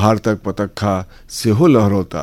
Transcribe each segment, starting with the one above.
भारतक पतक्खा सेहो लहरौता।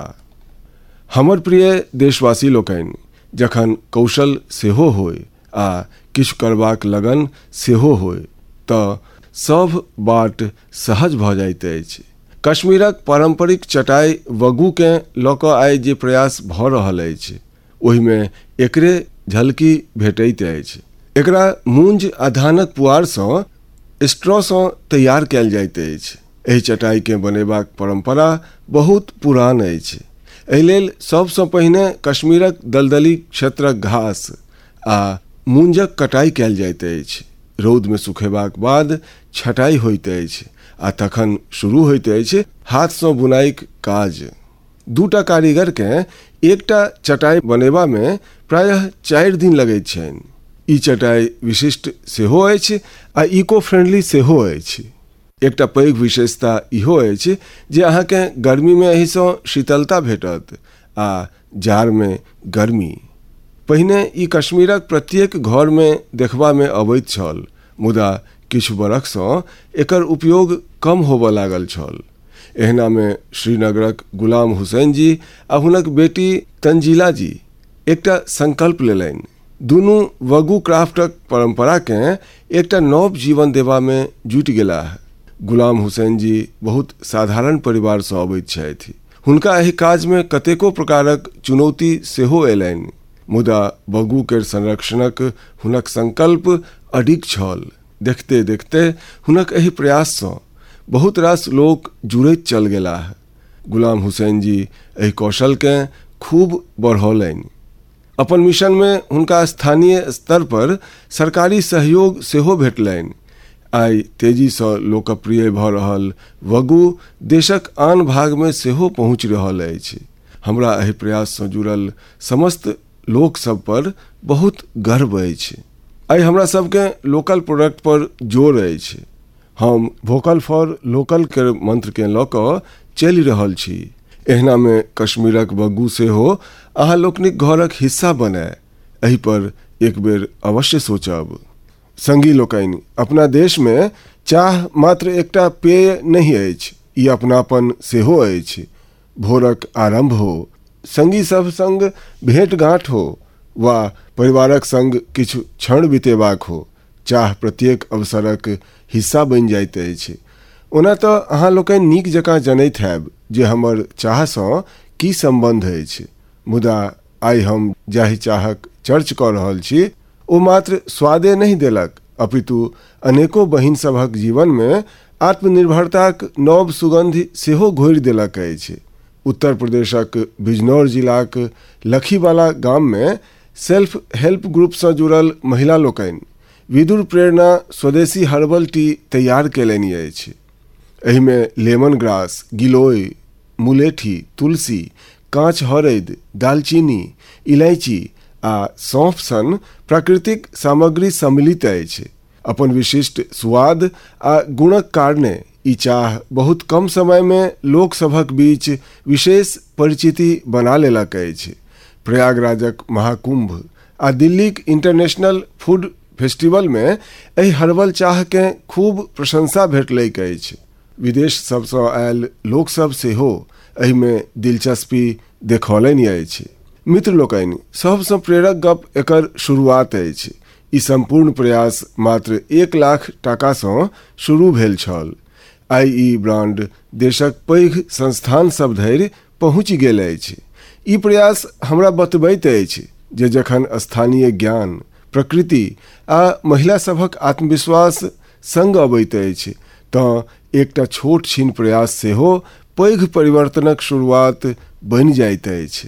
हमर प्रिय देशवासी लोकनि, जखन कौशल सेहो होय आ किछु करबाक लगन सेहो होय तऽ सब बाट सहज भऽ जाइत अछि। कश्मीरक पारंपरिक चटाई वगूकेँ लऽ कऽ आइ जे प्रयास भऽ रहल अछि ओहिमे एकरे झलकी भेटैत अछि। एकरा मूंज आ धानक पुआरसँ स्ट्रॉसँ तैयार कयल जाइत अछि। एहि चटाईकेँ बनेबाक परंपरा बहुत पुरान अछि। एहि लेल सबसँ पहिने कश्मीरक दलदली क्षेत्रक घास आ मूंजक कटाई कयल जाइत अछि। रौदमे सुखेबाक बाद छटाई होइत अछि आ तखन शुरू होइत अछि हाथसँ बुनाइक काज। 2टा कारीगरकेँ एकटा चटाई बनेबामे प्रायः 4 दिन लगैत छनि। ई चटाई विशिष्ट सेहो अछि आ इको फ्रेंडली सेहो अछि। एकटा पैघ विशेषता इहो अछि जे अहाँकेँ गर्मीमे एहिसँ शीतलता भेटत आ जाड़मे गर्मी। पहिने ई कश्मीरक प्रत्येक घरमे देखबामे अबैत छल, मुदा किछु बरखसँ एकर उपयोग कम होबऽ लागल छल। एहनामे श्रीनगरक गुलाम हुसैन जी आ हुनक बेटी तंजीला जी एकटा संकल्प लेलनि। दुनू वगू क्राफ्टक परंपराकेँ एकटा नव जीवन देबामे जुटि गेलाह। गुलाम हुसैन जी बहुत साधारण परिवारसँ अबैत छथि। हुनका एहि काजमे कतेको प्रकारक चुनौती सेहो अयलनि, मुदा वगू केर संरक्षणक हुनक संकल्प अडिग छल। देखते देखते हुनक एहि प्रयाससँ बहुत रास लोक जुड़ैत चल गेलाह। गुलाम हुसैन जी एहि कौशलकेँ खूब बढ़ौलनि। अपन मिशनमे हुनका स्थानीय स्तर पर सरकारी सहयोग सेहो भेटलनि। आइ तेजीसँ लोकप्रिय भऽ रहल वगू देशक आन भागमे सेहो पहुँचि रहल अछि। हमरा एहि प्रयाससँ जुड़ल समस्त लोक सब पर बहुत गर्व अछि। आइ हमरा सबके लोकल प्रोडक्ट पर जोर अछि। हम वोकल फॉर लोकल के मंत्रकेँ लऽ कऽ चलि रहल छी। एहनामे कश्मीरक वगू सेहो अहाँ लोकनिक घरक हिस्सा बनय, एहि पर एक बेर अवश्य सोचब। संगी लोकनि, अपना देशमे चाह मात्र एकटा पेय नहीं अछि, ई अपनापन सेहो अछि। भोरक आरंभ हो, संगी सब संग भेंट गांठ हो वा परिवारक संग किछु क्षण बितेबाक हो, चाह प्रत्येक अवसरक हिस्सा बनि जाइत अछि। ओना तऽ अहाँ लोकनि नीक जकाँ जनैत हैब जे हमर चाहसँ की संबंध अछि, मुदा आइ हम जाहि चाहक चर्च कऽ रहल छी ओ मात्र स्वादे नहीं देलक, अपितु अनेको बहिन सभक जीवनमे आत्मनिर्भरताक नव सुगंधि सेहो घोरि देलक अछि। उत्तर प्रदेशक बिजनौर जिलाक लखीवाला गाममे सेल्फ हेल्प ग्रुपसँ जुड़ल महिला लोकनि विदुर प्रेरणा स्वदेशी हर्बल टी तैयार केलनि अछि। एहिमे लेमन ग्रास, गिलोय, मुलेठी, तुलसी, काँच हरदि, दालचीनी, इलायची आ सौंफ सन प्राकृतिक सामग्री सम्मिलित अछि। अपन विशिष्ट स्वाद आ गुणक कारणे ई चाह बहुत कम समयमे लोक सभक बीच विशेष परिचिति बना लेलक अछि। प्रयागराजक महाकुंभ आ दिल्लीक इंटरनेशनल फूड फेस्टिवलमे एहि हर्बल चाहकेँ खूब प्रशंसा भेटलैक अछि। विदेश सबसँ आयल लोकसभ सेहो एहिमे दिलचस्पी देखौलनि अछि। मित्र लोकनि, सबसँ प्रेरक गप एकर शुरुआत अछि। ई संपूर्ण प्रयास मात्र 1 लाख टाकासँ शुरू भेल छल। आइ ई ब्रांड देशक पैघ संस्थान सब धरि पहुँचि गेल अछि। ई प्रयास हमरा बतबैत अछि जे जखन स्थानीय ज्ञान, प्रकृति आ महिला सभक आत्मविश्वास संग अबैत अछि तऽ एकटा छोट छीन प्रयास सेहो पैघ परिवर्तनक शुरुआत बनि जाइत अछि।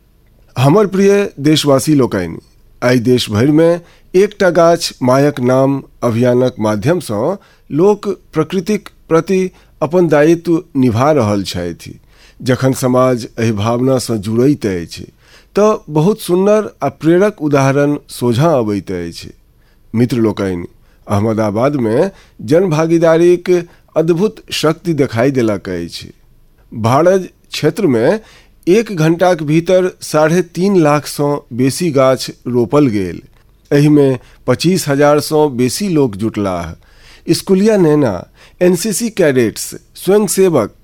हमर प्रिय देशवासी लोकनि, आइ देश भरिमे एकटा गाछ मायक नाम अभियानक माध्यमसँ लोक प्रकृतिक प्रति अपन दायित्व निभा रहल छथि। जखन समाज एहि भावनासँ जुड़ैत अछि तऽ बहुत सुन्दर आ प्रेरक उदाहरण सोझाँ अबैत अछि। मित्र लोकनि, अहमदाबादमे जन भागीदारीक अद्भुत शक्ति देखाई देलक अछि। भाड़ज क्षेत्रमे 1 घंटाक भीतर 3.5 लाखसँ बेसी गाछ रोपल गेल। एहिमे 25,000सँ बेसी लोक जुटलाह। स्कूलिया नेना, एनसीसी कैडेट्स, स्वयंसेवक